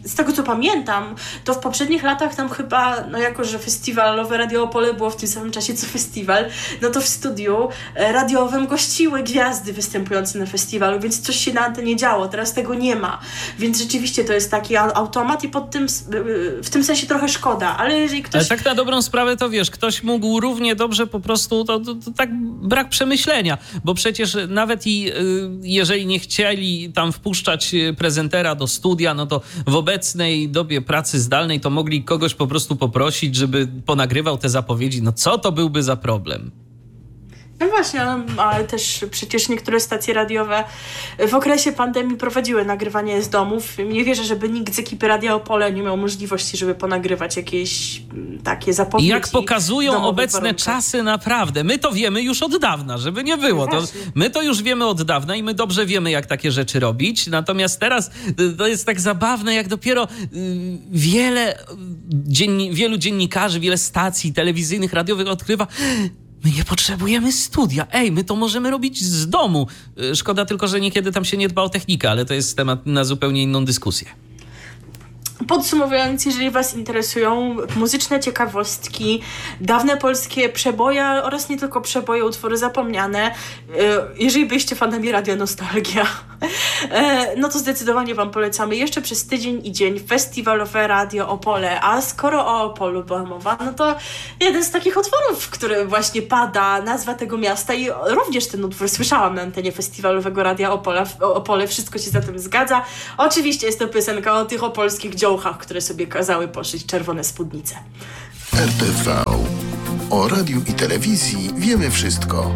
z tego co pamiętam, to w poprzednich latach tam chyba, no jako że festiwalowe Radio Opole było w tym samym czasie co festiwal, no to w studiu radiowym gościły gwiazdy występujące na festiwalu, więc coś się na antenie działo. Teraz tego nie ma. Więc rzeczywiście to jest taki automat i pod tym, w tym sensie trochę szkoda, ale jeżeli ktoś... Ale tak na dobrą sprawę to wiesz, ktoś mógł równie dobrze po prostu, to, to, to tak brak przemyślenia, bo przecież nawet i jeżeli nie chcieli tam wpuszczać prezentera do studia, no to w obecnej dobie pracy zdalnej to mogli kogoś po prostu poprosić, żeby ponagrywał te zapowiedzi. No co to byłby za problem? No właśnie, ale też przecież niektóre stacje radiowe w okresie pandemii prowadziły nagrywanie z domów. Nie wierzę, żeby nikt z ekipy Radia Opole nie miał możliwości, żeby ponagrywać jakieś takie zapowiedzi. I jak pokazują obecne warunkach. czasy, naprawdę, my to wiemy już od dawna, żeby nie było. To, my to już wiemy od dawna i my dobrze wiemy, jak takie rzeczy robić. Natomiast teraz to jest tak zabawne, jak dopiero wiele dzienni- wielu dziennikarzy, wiele stacji telewizyjnych, radiowych odkrywa: my nie potrzebujemy studia. Ej, my to możemy robić z domu. Szkoda tylko, że niekiedy tam się nie dba o technikę, ale to jest temat na zupełnie inną dyskusję. Podsumowując, jeżeli Was interesują muzyczne ciekawostki, dawne polskie przeboje oraz nie tylko przeboje, utwory zapomniane, jeżeli byliście fanami Radia Nostalgia, no to zdecydowanie Wam polecamy jeszcze przez tydzień i dzień festiwalowe Radio Opole. A skoro o Opolu była mowa, no to jeden z takich utworów, który właśnie pada, nazwa tego miasta, i również ten utwór słyszałam na antenie festiwalowego Radia Opole, Opole. Wszystko się za tym zgadza. Oczywiście jest to piosenka o tych opolskich dziołchach, które sobie kazały poszyć czerwone spódnice. R T V. O radiu i telewizji wiemy wszystko.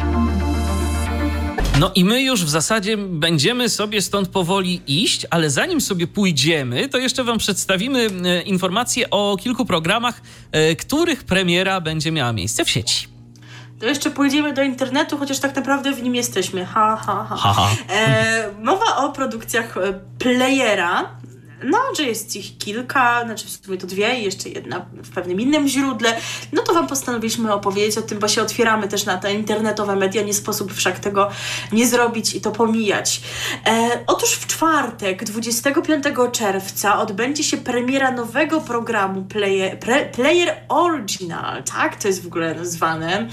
No i my już w zasadzie będziemy sobie stąd powoli iść, ale zanim sobie pójdziemy, to jeszcze wam przedstawimy e, informacje o kilku programach, e, których premiera będzie miała miejsce w sieci. To jeszcze pójdziemy do internetu, chociaż tak naprawdę w nim jesteśmy. Ha, ha, ha. ha, ha. E, mowa o produkcjach Playera. No, że jest ich kilka, znaczy w sumie to dwie i jeszcze jedna w pewnym innym źródle, no to wam postanowiliśmy opowiedzieć o tym, bo się otwieramy też na te internetowe media, nie sposób wszak tego nie zrobić i to pomijać. E, otóż w czwartek, dwudziestego piątego czerwca odbędzie się premiera nowego programu Player, pre, Player Original, tak to jest w ogóle nazwane,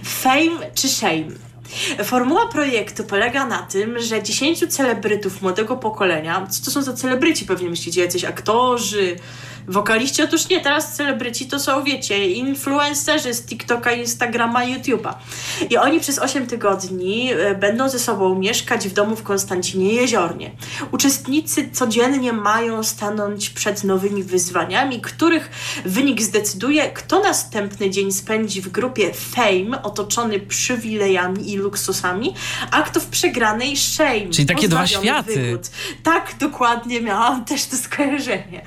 Fame czy Shame. Formuła projektu polega na tym, że dziesięciu celebrytów młodego pokolenia, co to są za celebryci, pewnie myślicie, jacyś aktorzy, wokaliści? Otóż nie, teraz celebryci to są, wiecie, influencerzy z TikToka, Instagrama, YouTube'a. I oni przez osiem tygodni będą ze sobą mieszkać w domu w Konstancinie Jeziornie. Uczestnicy codziennie mają stanąć przed nowymi wyzwaniami, których wynik zdecyduje, kto następny dzień spędzi w grupie Fame, otoczony przywilejami i luksusami, a kto w przegranej Shame. Czyli takie dwa światy. Wygód. Tak, dokładnie, miałam też to skojarzenie.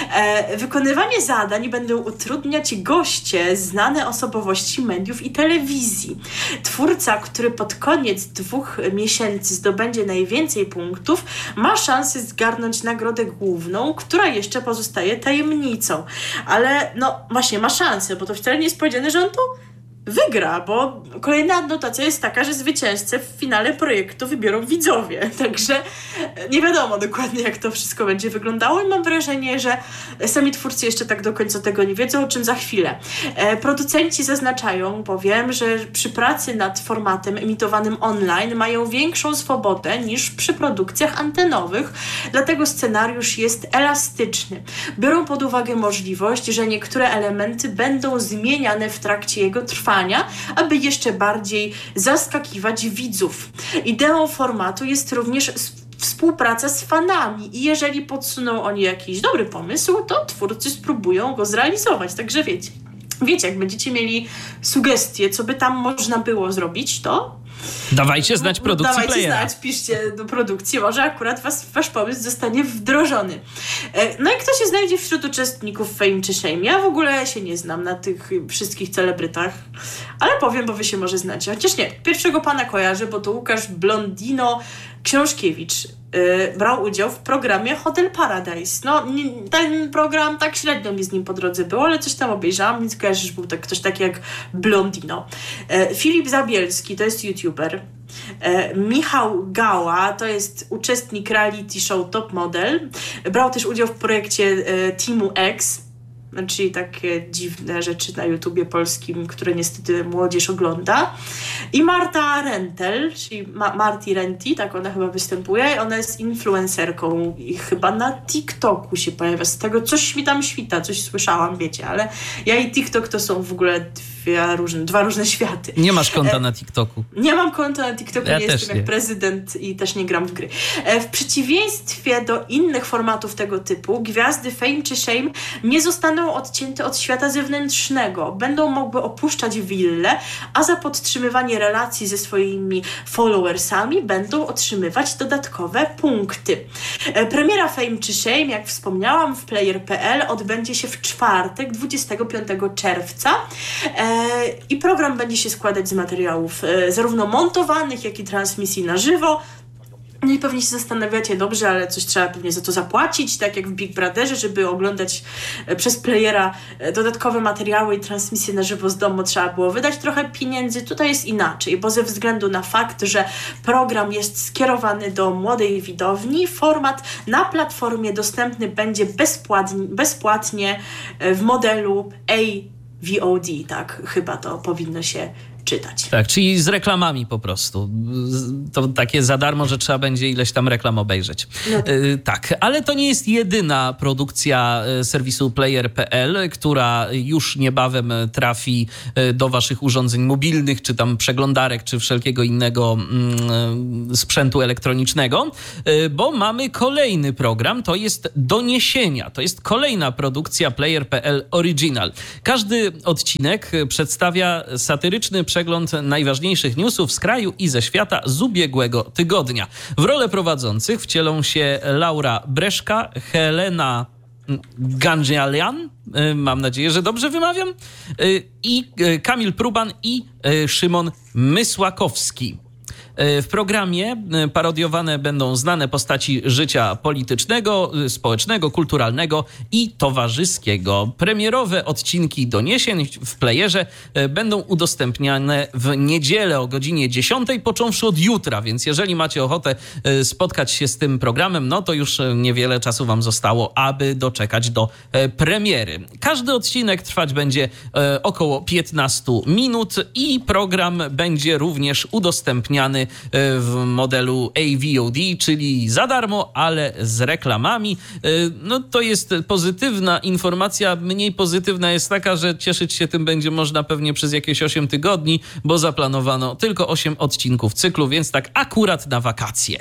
E, Wykonywanie zadań będą utrudniać goście, znane osobowości mediów i telewizji. Twórca, który pod koniec dwóch miesięcy zdobędzie najwięcej punktów, ma szansę zgarnąć nagrodę główną, która jeszcze pozostaje tajemnicą. Ale no właśnie, ma szansę, bo to wcale nie jest powiedziane, że on tu wygra, bo kolejna adnotacja jest taka, że zwycięzcę w finale projektu wybiorą widzowie. Także nie wiadomo dokładnie, jak to wszystko będzie wyglądało i mam wrażenie, że sami twórcy jeszcze tak do końca tego nie wiedzą, o czym za chwilę. E, producenci zaznaczają bowiem, że przy pracy nad formatem emitowanym online mają większą swobodę niż przy produkcjach antenowych, dlatego scenariusz jest elastyczny. Biorą pod uwagę możliwość, że niektóre elementy będą zmieniane w trakcie jego trwania, aby jeszcze bardziej zaskakiwać widzów. Ideą formatu jest również współpraca z fanami i jeżeli podsuną oni jakiś dobry pomysł, to twórcy spróbują go zrealizować. Także wiecie, wiecie, jak będziecie mieli sugestie, co by tam można było zrobić, to dawajcie znać produkcji Dawajcie Playera. znać, piszcie do produkcji, może akurat was, wasz pomysł zostanie wdrożony. No i kto się znajdzie wśród uczestników Fame czy Shame? Ja w ogóle się nie znam na tych wszystkich celebrytach, ale powiem, bo wy się może znacie. Chociaż nie, pierwszego pana kojarzę, bo to Łukasz Blondino Książkiewicz yy, brał udział w programie Hotel Paradise. No, nie, ten program tak średnio mi z nim po drodze było, ale coś tam obejrzałam, więc kojarzę, że był tak, ktoś taki jak Blondino. Yy, Filip Zabielski, to jest youtuber. E, Michał Gała to jest uczestnik reality show Top Model. Brał też udział w projekcie e, Teamu X, czyli takie dziwne rzeczy na YouTubie polskim, które niestety młodzież ogląda. I Marta Rentel, czyli Ma- Marti Renti, tak ona chyba występuje. Ona jest influencerką i chyba na TikToku się pojawia. Z tego coś mi tam świta, coś słyszałam, wiecie, ale ja i TikTok to są w ogóle dwie różne, dwa różne światy. Nie masz konta na TikToku? Nie mam konta na TikToku, ja nie jestem nie. jak prezydent i też nie gram w gry. W przeciwieństwie do innych formatów tego typu, gwiazdy Fame czy Shame nie zostaną odcięte od świata zewnętrznego. Będą mogły opuszczać willę, a za podtrzymywanie relacji ze swoimi followersami będą otrzymywać dodatkowe punkty. Premiera Fame czy Shame, jak wspomniałam, w player kropka p l odbędzie się w czwartek, dwudziestego piątego czerwca i program będzie się składać z materiałów zarówno montowanych, jak i transmisji na żywo. No i pewnie się zastanawiacie, dobrze, ale coś trzeba pewnie za to zapłacić, tak jak w Big Brotherze, żeby oglądać przez playera dodatkowe materiały i transmisje na żywo z domu trzeba było wydać trochę pieniędzy. Tutaj jest inaczej, bo ze względu na fakt, że program jest skierowany do młodej widowni, format na platformie dostępny będzie bezpłatnie, bezpłatnie w modelu A V O D, tak chyba to powinno się czytać. Tak, czyli z reklamami po prostu. To takie za darmo, że trzeba będzie ileś tam reklam obejrzeć. No. Yy, tak, ale to nie jest jedyna produkcja serwisu player kropka p l, która już niebawem trafi do waszych urządzeń mobilnych, czy tam przeglądarek, czy wszelkiego innego mm, sprzętu elektronicznego, yy, bo mamy kolejny program, to jest Doniesienia. To jest kolejna produkcja player kropka p l Original. Każdy odcinek przedstawia satyryczny przegląd najważniejszych newsów z kraju i ze świata z ubiegłego tygodnia. W rolę prowadzących wcielą się Laura Breszka, Helena Gandzialian, mam nadzieję, że dobrze wymawiam, i Kamil Pruban i Szymon Mysłakowski. W programie parodiowane będą znane postaci życia politycznego, społecznego, kulturalnego i towarzyskiego. Premierowe odcinki Doniesień w playerze będą udostępniane w niedzielę o godzinie dziesiątej, począwszy od jutra, więc jeżeli macie ochotę spotkać się z tym programem, no to już niewiele czasu wam zostało, aby doczekać do premiery. Każdy odcinek trwać będzie około piętnaście minut i program będzie również udostępniany w modelu A V O D, czyli za darmo, ale z reklamami. No to jest pozytywna informacja. Mniej pozytywna jest taka, że cieszyć się tym będzie można pewnie przez jakieś osiem tygodni, bo zaplanowano tylko osiem odcinków cyklu, więc tak akurat na wakacje.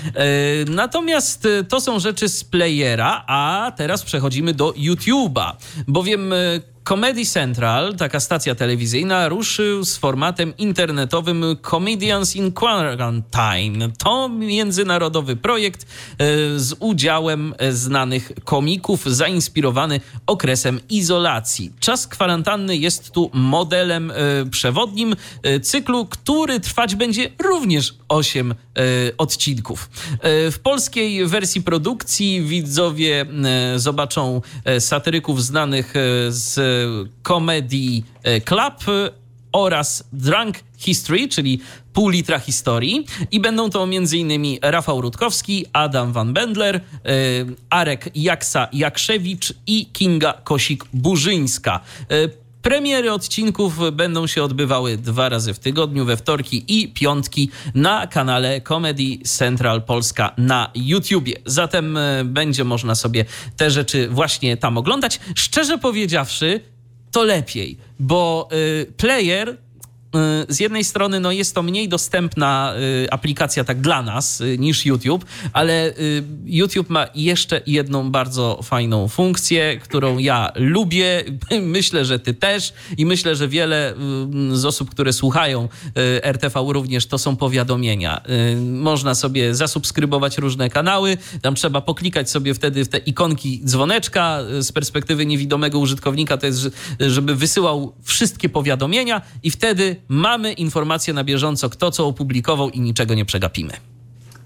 Natomiast to są rzeczy z playera, a teraz przechodzimy do YouTube'a, bowiem Comedy Central, taka stacja telewizyjna, ruszył z formatem internetowym Comedians in Quarantine. To międzynarodowy projekt z udziałem znanych komików, zainspirowany okresem izolacji. Czas kwarantanny jest tu modelem przewodnim cyklu, który trwać będzie również osiem odcinków. W polskiej wersji produkcji widzowie zobaczą satyryków znanych z Comedy Club oraz Drunk History, czyli pół litra historii, i będą to m.in. Rafał Rutkowski, Adam Van Bendler, Arek Jaksa-Jakszewicz i Kinga Kosik-Burzyńska. Premiery odcinków będą się odbywały dwa razy w tygodniu, we wtorki i piątki na kanale Comedy Central Polska na YouTubie. Zatem będzie można sobie te rzeczy właśnie tam oglądać. Szczerze powiedziawszy, to lepiej, bo y, player z jednej strony no jest to mniej dostępna y, aplikacja tak dla nas y, niż YouTube, ale y, YouTube ma jeszcze jedną bardzo fajną funkcję, którą ja lubię, myślę, że ty też, i myślę, że wiele y, z osób, które słuchają y, R T V również, to są powiadomienia. Y, można sobie zasubskrybować różne kanały, tam trzeba poklikać sobie wtedy w te ikonki dzwoneczka. Z perspektywy niewidomego użytkownika to jest, żeby wysyłał wszystkie powiadomienia i wtedy mamy informacje na bieżąco, kto co opublikował i niczego nie przegapimy.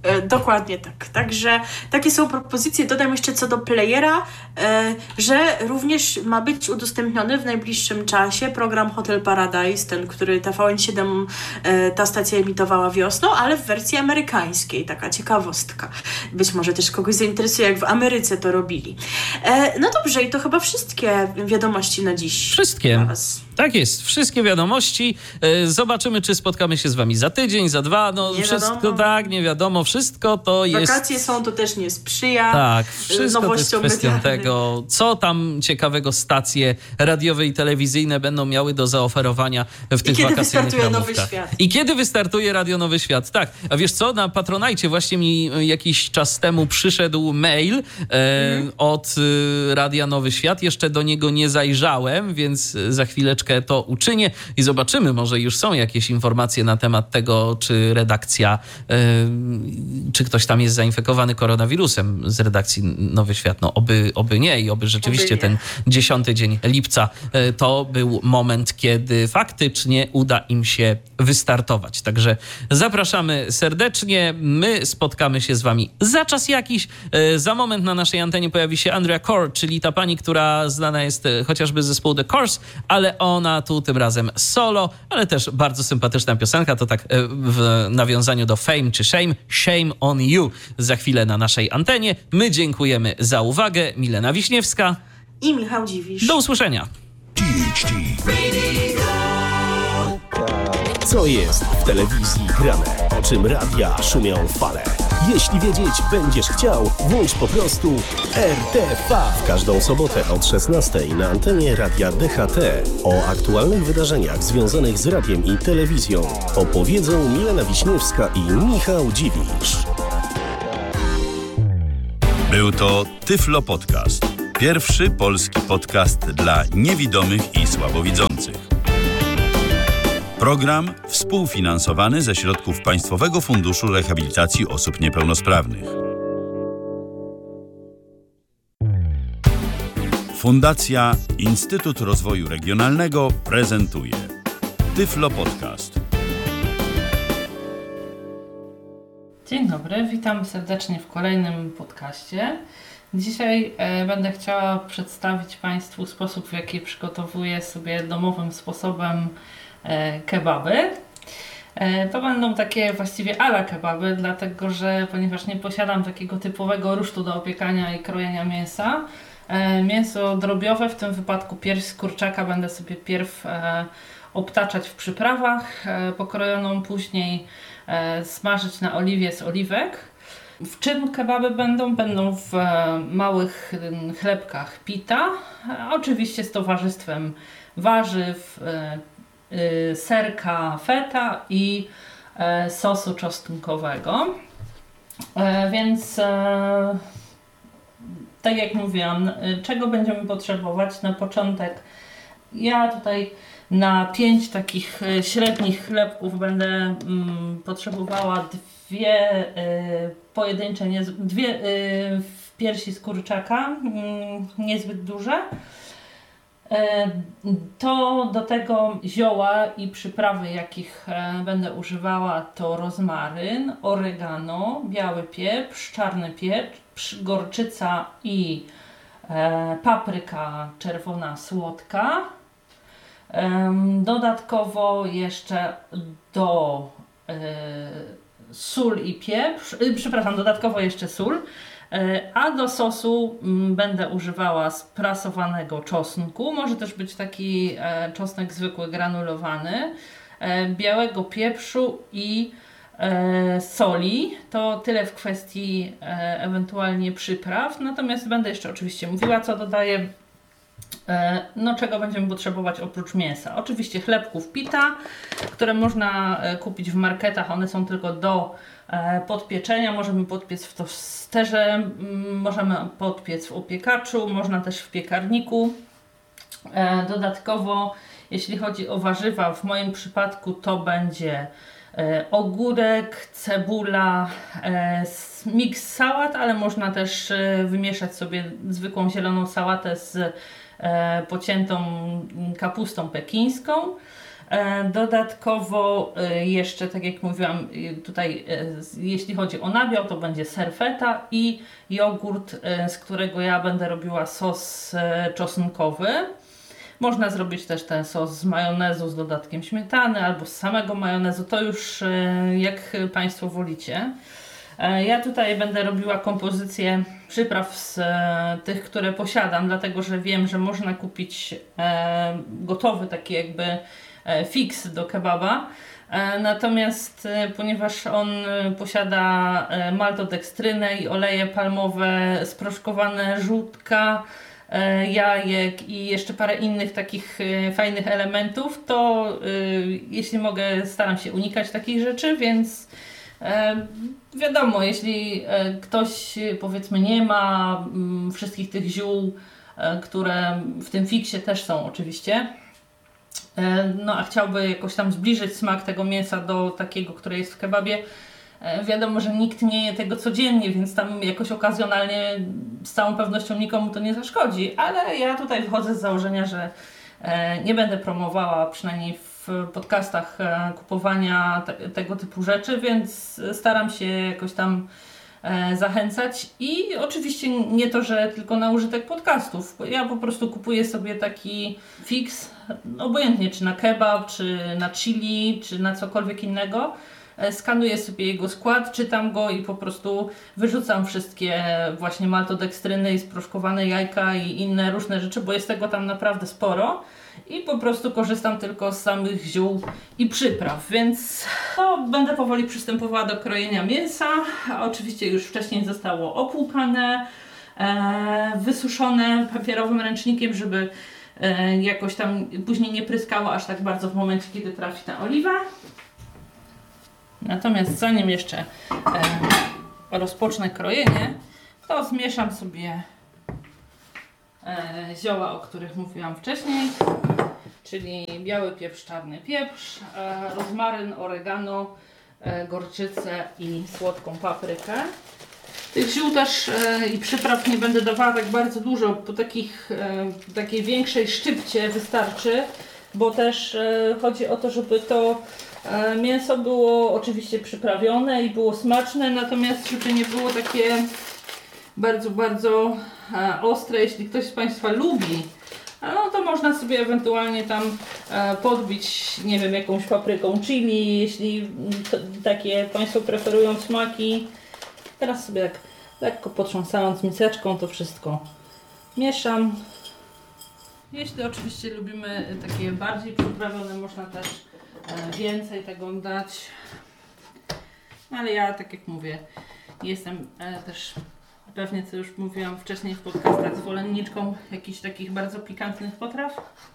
E, dokładnie tak. Także takie są propozycje. Dodam jeszcze co do playera, e, że również ma być udostępniony w najbliższym czasie program Hotel Paradise, ten, który T V N siedem, e, ta stacja emitowała wiosną, ale w wersji amerykańskiej. Taka ciekawostka. Być może też kogoś zainteresuje, jak w Ameryce to robili. E, no dobrze, i to chyba wszystkie wiadomości na dziś. Wszystkie. Tak jest, wszystkie wiadomości. Zobaczymy, czy spotkamy się z wami za tydzień, za dwa. No nie wszystko wiadomo. Tak, nie wiadomo. Wszystko to jest... Wakacje są, to też nie sprzyja. Tak, wszystko to jest kwestią medialnym. tego, co tam ciekawego stacje radiowe i telewizyjne będą miały do zaoferowania w tych I kiedy wakacyjnych wystartuje ramówkach. Nowy Świat. I kiedy wystartuje Radio Nowy Świat. Tak, a wiesz co, na Patronajcie właśnie mi jakiś czas temu przyszedł mail e, mm. od e, Radia Nowy Świat. Jeszcze do niego nie zajrzałem, więc za chwileczkę to uczynię i zobaczymy, może już są jakieś informacje na temat tego, czy redakcja, e, czy ktoś tam jest zainfekowany koronawirusem z redakcji Nowy Świat. No oby, oby nie i oby rzeczywiście oby ten dziesiąty dzień lipca e, to był moment, kiedy faktycznie uda im się wystartować. Także zapraszamy serdecznie. My spotkamy się z wami za czas jakiś. E, za moment na naszej antenie pojawi się Andrea Corr, czyli ta pani, która znana jest chociażby z zespołu The Course, ale ona tu tym razem solo, ale też bardzo sympatyczna piosenka, to tak w nawiązaniu do Fame czy Shame, Shame on You za chwilę na naszej antenie. My dziękujemy za uwagę. Milena Wiśniewska i Michał Dziwisz. Do usłyszenia. Co jest w telewizji grane? O czym radia szumią fale? Jeśli wiedzieć będziesz chciał, włącz po prostu R T V. W każdą sobotę od szesnastej na antenie Radia D H T o aktualnych wydarzeniach związanych z radiem i telewizją opowiedzą Milena Wiśniewska i Michał Dziwisz. Był to Tyflo Podcast. Pierwszy polski podcast dla niewidomych i słabowidzących. Program współfinansowany ze środków Państwowego Funduszu Rehabilitacji Osób Niepełnosprawnych. Fundacja Instytut Rozwoju Regionalnego prezentuje Tyflo Podcast. Dzień dobry, witam serdecznie w kolejnym podcaście. Dzisiaj e, będę chciała przedstawić Państwu sposób, w jaki przygotowuję sobie domowym sposobem e, kebaby. E, to będą takie właściwie ala kebaby, dlatego że ponieważ nie posiadam takiego typowego rusztu do opiekania i krojenia mięsa, e, mięso drobiowe, w tym wypadku pierś z kurczaka, będę sobie pierw e, obtaczać w przyprawach, e, pokrojoną później e, smażyć na oliwie z oliwek. W czym kebaby będą? Będą w e, małych e, chlebkach pita, e, oczywiście z towarzystwem warzyw, e, e, serka feta i e, sosu czosnkowego. E, więc e, tak jak mówiłam, e, czego będziemy potrzebować na początek? Ja tutaj na pięć takich e, średnich chlebków będę mm, potrzebowała dwie y, pojedyncze, nie, dwie y, piersi z kurczaka, y, niezbyt duże. Y, to do tego zioła i przyprawy, jakich y, będę używała, to rozmaryn, oregano, biały pieprz, czarny pieprz, gorczyca i y, papryka czerwona słodka. Y, dodatkowo jeszcze do y, sól i pieprz, yy, przepraszam, dodatkowo jeszcze sól, yy, a do sosu yy, będę używała sprasowanego czosnku, może też być taki yy, czosnek zwykły, granulowany, yy, białego pieprzu i yy, soli. To tyle w kwestii yy, ewentualnie przypraw, natomiast będę jeszcze oczywiście mówiła, co dodaję. No, czego będziemy potrzebować oprócz mięsa? Oczywiście chlebków pita, które można kupić w marketach, one są tylko do podpieczenia, możemy podpiec w tosterze, możemy podpiec w opiekaczu, można też w piekarniku. Dodatkowo, jeśli chodzi o warzywa, w moim przypadku to będzie ogórek, cebula, miks sałat, ale można też wymieszać sobie zwykłą zieloną sałatę z pociętą kapustą pekińską. Dodatkowo jeszcze, tak jak mówiłam, tutaj jeśli chodzi o nabiał, to będzie serfeta i jogurt, z którego ja będę robiła sos czosnkowy. Można zrobić też ten sos z majonezu z dodatkiem śmietany albo z samego majonezu, to już jak Państwo wolicie. Ja tutaj będę robiła kompozycję przypraw z tych, które posiadam, dlatego że wiem, że można kupić gotowy taki jakby fix do kebaba. Natomiast ponieważ on posiada maltodekstrynę i oleje palmowe, sproszkowane żółtka, jajek i jeszcze parę innych takich fajnych elementów, to jeśli mogę, staram się unikać takich rzeczy, więc wiadomo, jeśli ktoś powiedzmy nie ma wszystkich tych ziół, które w tym fiksie też są oczywiście, no a chciałby jakoś tam zbliżyć smak tego mięsa do takiego, które jest w kebabie, wiadomo, że nikt nie je tego codziennie, więc tam jakoś okazjonalnie z całą pewnością nikomu to nie zaszkodzi, ale ja tutaj wychodzę z założenia, że nie będę promowała, przynajmniej w podcastach, kupowania te, tego typu rzeczy, więc staram się jakoś tam zachęcać i oczywiście nie to, że tylko na użytek podcastów. Ja po prostu kupuję sobie taki fix, obojętnie czy na kebab, czy na chili, czy na cokolwiek innego. Skanuję sobie jego skład, czytam go i po prostu wyrzucam wszystkie właśnie maltodekstryny i sproszkowane jajka i inne różne rzeczy, bo jest tego tam naprawdę sporo i po prostu korzystam tylko z samych ziół i przypraw, więc to będę powoli przystępowała do krojenia mięsa. Oczywiście już wcześniej zostało opłukane, e, wysuszone papierowym ręcznikiem, żeby e, jakoś tam później nie pryskało aż tak bardzo w momencie, kiedy trafi ta oliwa. Natomiast zanim jeszcze e, rozpocznę krojenie, to zmieszam sobie e, zioła, o których mówiłam wcześniej, czyli biały pieprz, czarny pieprz, e, rozmaryn, oregano, e, gorczycę i słodką paprykę. Tych ziół też e, i przypraw nie będę dawała tak bardzo dużo, po takich, e, takiej większej szczypcie wystarczy, bo też e, chodzi o to, żeby to mięso było oczywiście przyprawione i było smaczne, natomiast żeby nie było takie bardzo, bardzo ostre. Jeśli ktoś z Państwa lubi, no to można sobie ewentualnie tam podbić, nie wiem, jakąś papryką chili, jeśli takie Państwo preferują smaki. Teraz sobie tak lekko potrząsając miseczką to wszystko mieszam. Jeśli oczywiście lubimy takie bardziej przyprawione, można też więcej tego dać, ale ja, tak jak mówię, jestem też pewnie, co już mówiłam wcześniej w podcastach, zwolenniczką jakichś takich bardzo pikantnych potraw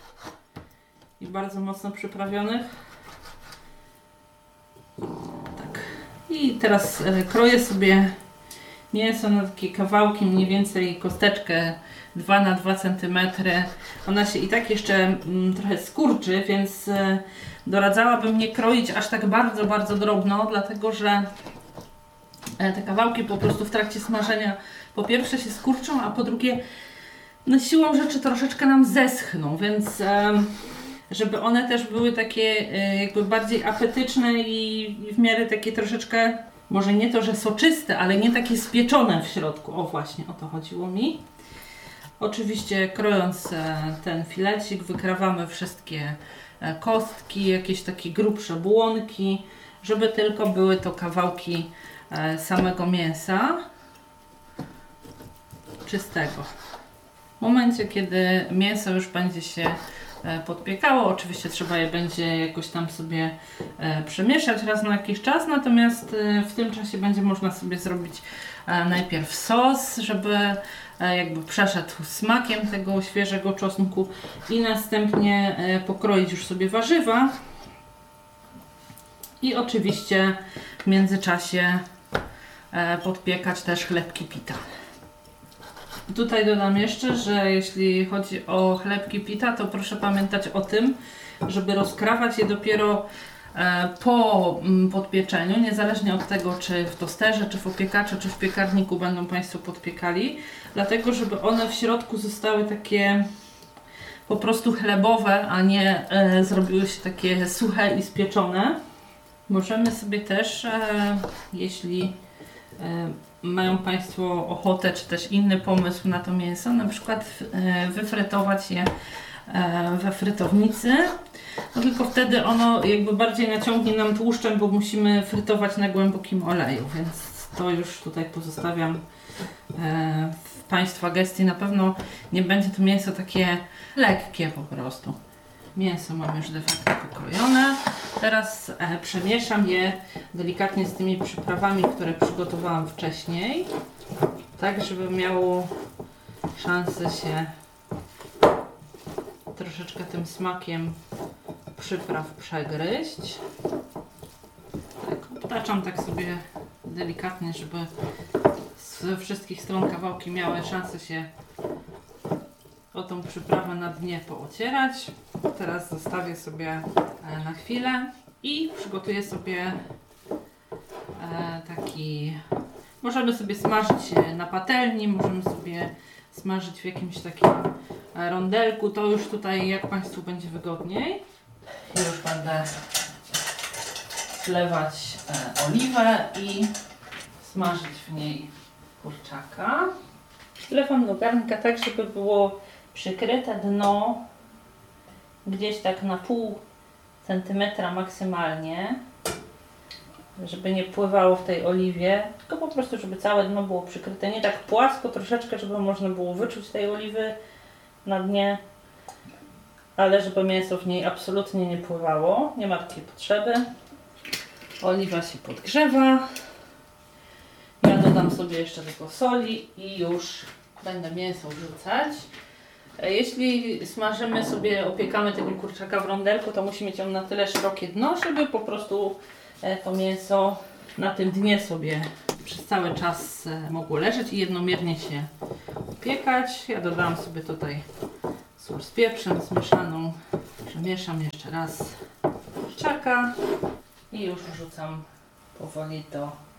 i bardzo mocno przyprawionych. Tak. I teraz kroję sobie mięso na takie kawałki, mniej więcej kosteczkę dwa na dwa centymetry. Ona się i tak jeszcze mm, trochę skurczy, więc y, doradzałabym nie kroić aż tak bardzo, bardzo drobno, dlatego że te kawałki po prostu w trakcie smażenia po pierwsze się skurczą, a po drugie no, siłą rzeczy troszeczkę nam zeschną, więc y, żeby one też były takie y, jakby bardziej apetyczne i w miarę takie troszeczkę, może nie to, że soczyste, ale nie takie spieczone w środku. O właśnie, o to chodziło mi. Oczywiście krojąc ten filecik wykrawamy wszystkie kostki, jakieś takie grubsze błonki, żeby tylko były to kawałki samego mięsa czystego. W momencie, kiedy mięso już będzie się podpiekało, oczywiście trzeba je będzie jakoś tam sobie przemieszać raz na jakiś czas, natomiast w tym czasie będzie można sobie zrobić najpierw sos, żeby jakby przeszedł smakiem tego świeżego czosnku i następnie pokroić już sobie warzywa i oczywiście w międzyczasie podpiekać też chlebki pita. Tutaj dodam jeszcze, że jeśli chodzi o chlebki pita, to proszę pamiętać o tym, żeby rozkrawać je dopiero po podpieczeniu, niezależnie od tego, czy w tosterze, czy w opiekaczu, czy w piekarniku będą Państwo podpiekali, dlatego żeby one w środku zostały takie po prostu chlebowe, a nie e, zrobiły się takie suche i spieczone. Możemy sobie też, e, jeśli e, mają Państwo ochotę, czy też inny pomysł na to mięso, na przykład e, wyfrytować je e, we frytownicy. No tylko wtedy ono jakby bardziej naciągnie nam tłuszczem, bo musimy frytować na głębokim oleju, więc to już tutaj pozostawiam e, w Państwa gestii. Na pewno nie będzie to mięso takie lekkie po prostu. Mięso mam już de facto pokrojone. Teraz e, przemieszam je delikatnie z tymi przyprawami, które przygotowałam wcześniej, tak żeby miało szansę się troszeczkę tym smakiem przypraw przegryźć. Tak, obtaczam tak sobie delikatnie, żeby z wszystkich stron kawałki miały szansę się o tą przyprawę na dnie poocierać. Teraz zostawię sobie na chwilę i przygotuję sobie taki... Możemy sobie smażyć na patelni, możemy sobie smażyć w jakimś takim rondelku. To już tutaj jak Państwu będzie wygodniej. Już będę wlewać oliwę i smażyć w niej kurczaka. Wlewam do garnka tak, żeby było przykryte dno gdzieś tak na pół centymetra maksymalnie, żeby nie pływało w tej oliwie, tylko po prostu, żeby całe dno było przykryte, nie tak płasko troszeczkę, żeby można było wyczuć tej oliwy na dnie, ale żeby mięso w niej absolutnie nie pływało, nie ma takiej potrzeby. Oliwa się podgrzewa, ja dodam sobie jeszcze tylko soli i już będę mięso wrzucać. Jeśli smażymy sobie, opiekamy tego kurczaka w rondelku, to musi mieć on na tyle szerokie dno, żeby po prostu to mięso na tym dnie sobie przez cały czas mogło leżeć i jednomiernie się opiekać. Ja dodam sobie tutaj sól z pieprzem zmieszaną, przemieszam jeszcze raz kurczaka i już wrzucam powoli do